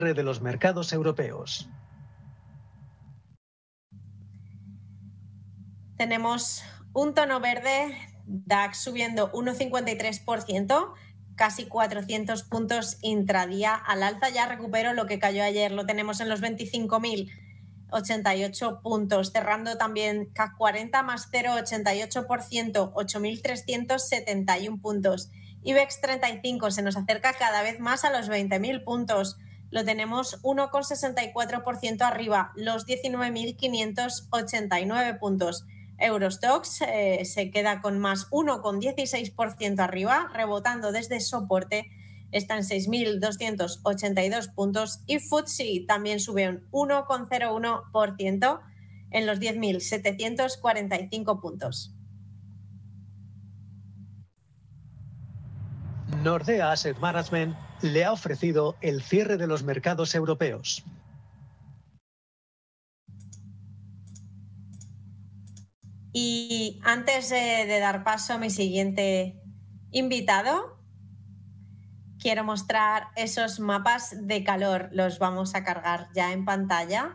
de los mercados europeos. Tenemos un tono verde, DAX subiendo 1,53%, casi 400 puntos intradía al alza. Ya recupero lo que cayó ayer, lo tenemos en los 25.088 puntos, cerrando también CAC 40 más 0,88%, 8.371 puntos. IBEX 35 se nos acerca cada vez más a los 20.000 puntos. Lo tenemos 1,64% arriba, los 19.589 puntos. Eurostoxx se queda con más 1,16% arriba, rebotando desde soporte, está en 6.282 puntos. Y FTSE también sube un 1,01% en los 10.745 puntos. Nordea Asset Management le ha ofrecido el cierre de los mercados europeos. Y antes de dar paso a mi siguiente invitado, quiero mostrar esos mapas de calor. Los vamos a cargar ya en pantalla.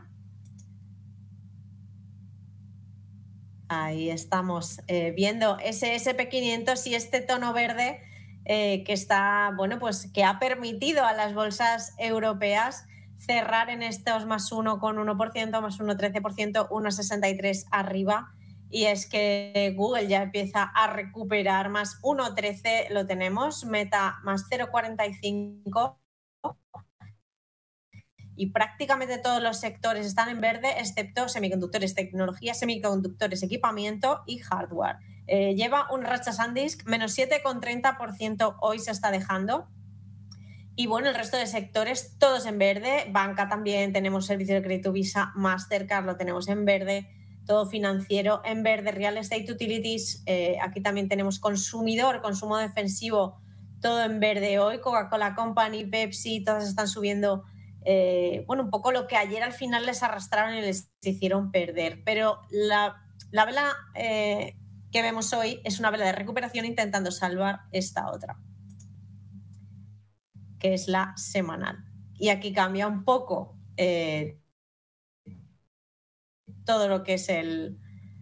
Ahí estamos viendo ese SP500 y este tono verde que está, bueno, pues que ha permitido a las bolsas europeas cerrar en estos más 1,1%, más 1,13%, 1,63 arriba. Y es que Google ya empieza a recuperar más 1,13, lo tenemos, Meta más 0,45 y prácticamente todos los sectores están en verde excepto semiconductores, tecnología, semiconductores, equipamiento y hardware. Lleva un racha SanDisk, menos 7,30% hoy se está dejando. Y bueno, el resto de sectores todos en verde, banca también, tenemos servicio de crédito Visa, Mastercard lo tenemos en verde, todo financiero en verde, real estate, utilities, aquí también tenemos consumidor, consumo defensivo, todo en verde hoy, Coca-Cola Company, Pepsi, todas están subiendo, bueno, un poco lo que ayer al final les arrastraron y les hicieron perder, pero la vela que vemos hoy es una vela de recuperación intentando salvar esta otra, que es la semanal. Y aquí cambia un poco todo lo que es el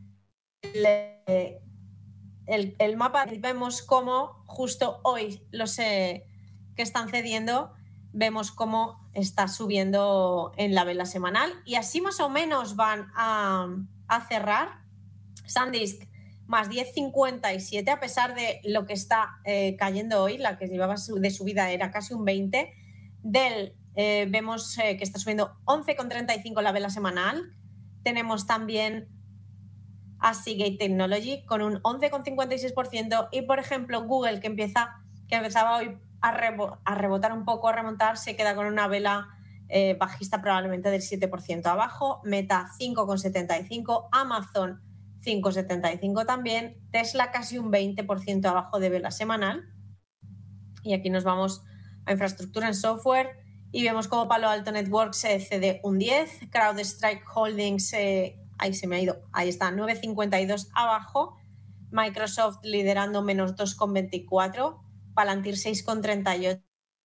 mapa. Vemos cómo justo hoy los que están cediendo, vemos cómo está subiendo en la vela semanal y así más o menos van a cerrar. SanDisk más 10,57 a pesar de lo que está cayendo hoy, la que llevaba de subida era casi un 20. Dell vemos que está subiendo 11,35 la vela semanal. Tenemos también a Seagate Technology con un 11,56% y por ejemplo Google que empezaba hoy a rebotar un poco, a remontar, se queda con una vela bajista probablemente del 7% abajo. Meta 5,75, Amazon 5,75 también, Tesla casi un 20% abajo de vela semanal. Y aquí nos vamos a infraestructura en software y vemos como Palo Alto Networks cede un 10, CrowdStrike Holdings, ahí se me ha ido, ahí está, 9,52 abajo, Microsoft liderando menos 2,24, Palantir 6,38.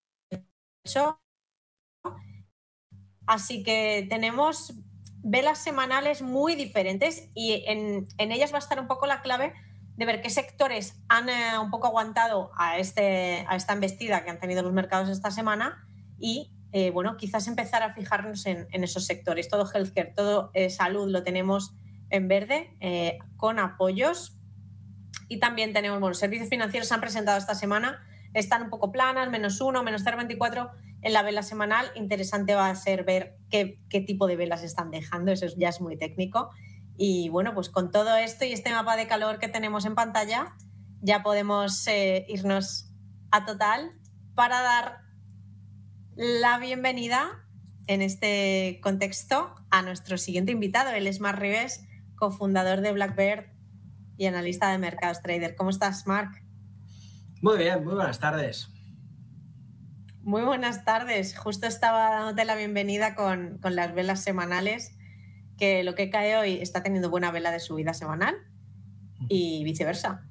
Así que tenemos velas semanales muy diferentes y en ellas va a estar un poco la clave de ver qué sectores han un poco aguantado a esta embestida que han tenido los mercados esta semana y bueno, quizás empezar a fijarnos en esos sectores. Todo healthcare, todo salud lo tenemos en verde con apoyos y también tenemos, bueno, servicios financieros se han presentado esta semana, están un poco planas, menos 1, menos 0,24 en la vela semanal. Interesante va a ser ver qué tipo de velas están dejando, eso ya es muy técnico. Y bueno, pues con todo esto y este mapa de calor que tenemos en pantalla, ya podemos irnos a Total para dar la bienvenida en este contexto a nuestro siguiente invitado. Él es Marc Ribes, cofundador de Blackbird y analista de mercados trader. ¿Cómo estás, Marc? Muy bien, muy buenas tardes. Muy buenas tardes. Justo estaba dándote la bienvenida con las velas semanales, que lo que cae hoy está teniendo buena vela de subida semanal y viceversa.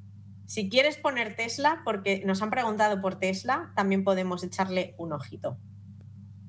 Si quieres poner Tesla, porque nos han preguntado por Tesla, también podemos echarle un ojito.